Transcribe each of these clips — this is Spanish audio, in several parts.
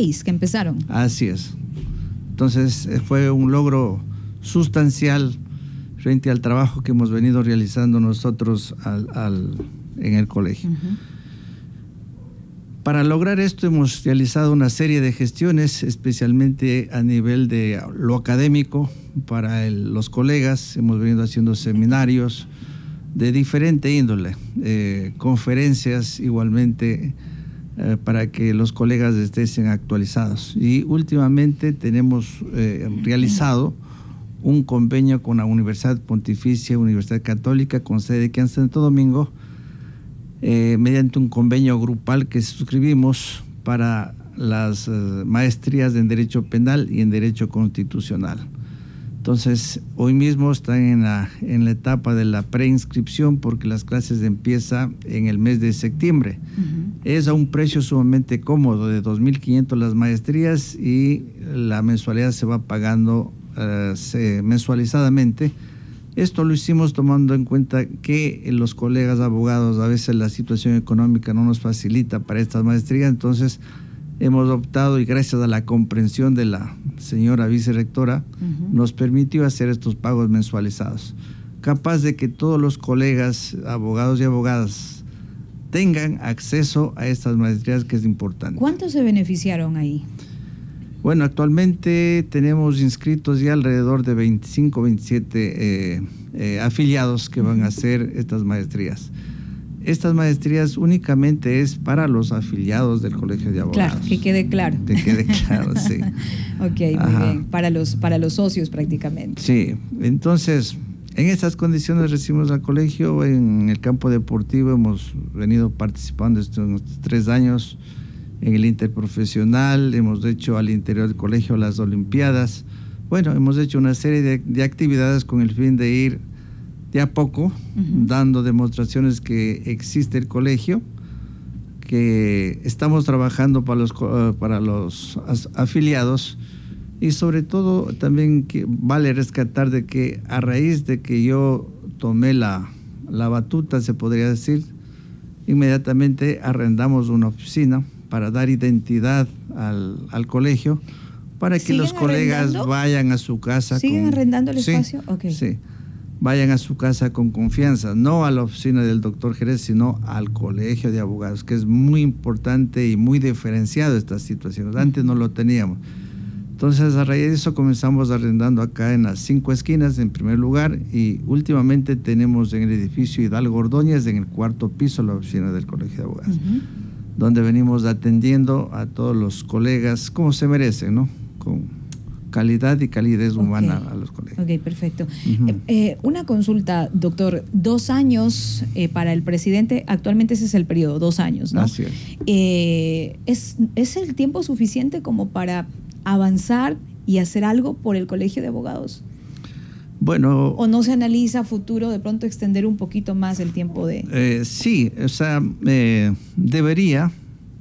6 que empezaron. Así es. Entonces fue un logro sustancial frente al trabajo que hemos venido realizando nosotros en el colegio. Para lograr esto hemos realizado una serie de gestiones, especialmente a nivel de lo académico, para los colegas. Hemos venido haciendo seminarios de diferente índole, conferencias igualmente, para que los colegas estén actualizados. Y últimamente tenemos realizado un convenio con la Universidad Pontificia, Universidad Católica, con sede aquí en Santo Domingo, mediante un convenio grupal que suscribimos para las maestrías en Derecho Penal y en Derecho Constitucional. Entonces, hoy mismo están en la etapa de la preinscripción, porque las clases empiezan en el mes de septiembre. Es a un precio sumamente cómodo, de 2.500 las maestrías, y la mensualidad se va pagando mensualizadamente. Esto lo hicimos tomando en cuenta que los colegas abogados, a veces la situación económica no nos facilita para estas maestrías. Entonces hemos optado, y gracias a la comprensión de la señora vicerrectora, nos permitió hacer estos pagos mensualizados, capaz de que todos los colegas abogados y abogadas tengan acceso a estas maestrías, que es importante. ¿Cuántos se beneficiaron ahí? Bueno, actualmente tenemos inscritos ya alrededor de 25, 27 afiliados que van a hacer estas maestrías. Estas maestrías únicamente es para los afiliados del Colegio de Abogados. Claro, que quede claro. Que quede claro, sí. Ok, muy bien. Para los socios prácticamente. Sí, entonces, en estas condiciones recibimos al colegio. En el campo deportivo hemos venido participando estos 3 años. En el interprofesional, hemos hecho al interior del colegio las olimpiadas. Bueno, hemos hecho una serie de actividades con el fin de ir de a poco dando demostraciones que existe el colegio, que estamos trabajando para los afiliados, y sobre todo también que vale rescatar de que a raíz de que yo tomé la batuta, se podría decir, inmediatamente arrendamos una oficina para dar identidad al colegio, para que los colegas vayan a su casa. ¿Siguen arrendando el espacio? Okay. Sí, vayan a su casa con confianza, no a la oficina del doctor Jerez, sino al Colegio de Abogados, que es muy importante y muy diferenciado estas situaciones. Antes no lo teníamos. Entonces, a raíz de eso comenzamos arrendando acá en las 5 esquinas, en primer lugar, y últimamente tenemos en el edificio Hidalgo Ordóñez, en el 4º piso, la oficina del Colegio de Abogados, donde venimos atendiendo a todos los colegas como se merecen, ¿no? Con calidad y calidez humana a los colegas. Ok, perfecto. Una consulta, doctor. 2 años para el presidente, actualmente ese es el periodo, 2 años, ¿no? Así es. ¿Es el tiempo suficiente como para avanzar y hacer algo por el Colegio de Abogados? Bueno, ¿O no se analiza a futuro de pronto extender un poquito más el tiempo de...? Sí, o sea, debería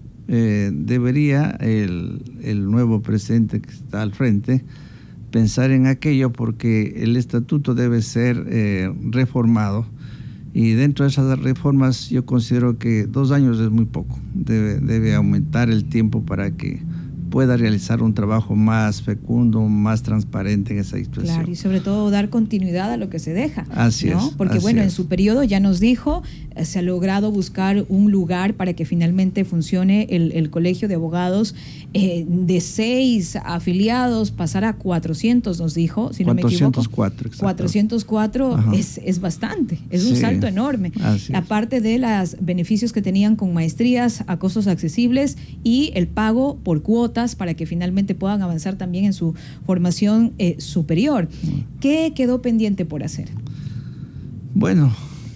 el nuevo presidente que está al frente pensar en aquello, porque el estatuto debe ser reformado, y dentro de esas reformas yo considero que 2 años es muy poco. Debe aumentar el tiempo para que pueda realizar un trabajo más fecundo, más transparente en esa situación. Claro, y sobre todo dar continuidad a lo que se deja. Así ¿no? es. Porque bueno, en su periodo ya nos dijo, se ha logrado buscar un lugar para que finalmente funcione el Colegio de Abogados, de 6 afiliados pasar a 400, nos dijo, si no me equivoco. 404 es bastante, es un salto enorme. Aparte de los beneficios que tenían con maestrías a costos accesibles y el pago por cuotas para que finalmente puedan avanzar también en su formación superior. ¿Qué quedó pendiente por hacer? Bueno,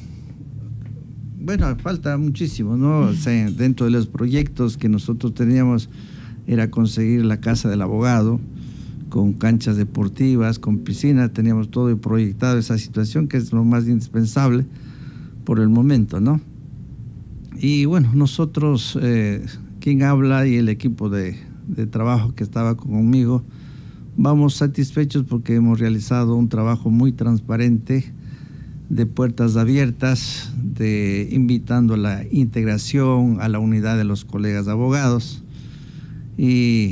falta muchísimo, ¿no? O sea, dentro de los proyectos que nosotros teníamos era conseguir la casa del abogado, con canchas deportivas, con piscina. Teníamos todo proyectado, esa situación que es lo más indispensable por el momento, ¿no? Y bueno, nosotros, quien habla y el equipo de trabajo que estaba conmigo, vamos satisfechos porque hemos realizado un trabajo muy transparente, de puertas abiertas, de invitando a la integración, a la unidad de los colegas abogados, y